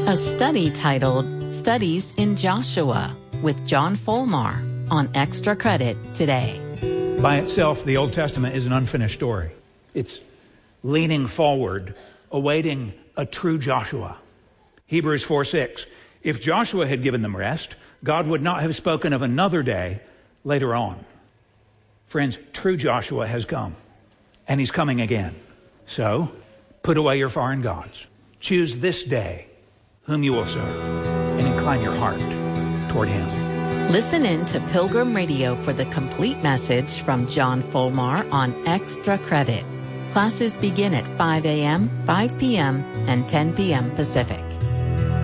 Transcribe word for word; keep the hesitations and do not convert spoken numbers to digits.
A study titled Studies in Joshua with John Folmar on Extra Credit today. By itself, the Old Testament is an unfinished story. It's leaning forward, awaiting a true Joshua. Hebrews four six. If Joshua had given them rest, God would not have spoken of another day later on. Friends, true Joshua has come, and he's coming again. So, put away your foreign gods. Choose this day whom you will serve, and incline your heart toward him. Listen in to Pilgrim Radio for the complete message from John Folmar on Extra Credit. Classes begin at five a.m., five p.m., and ten p.m. Pacific.